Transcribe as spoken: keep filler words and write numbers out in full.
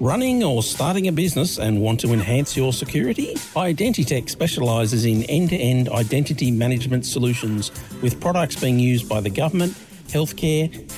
Running or starting a business and want to enhance your security? Identitech specialises in end-to-end identity management solutions with products being used by the government, healthcare,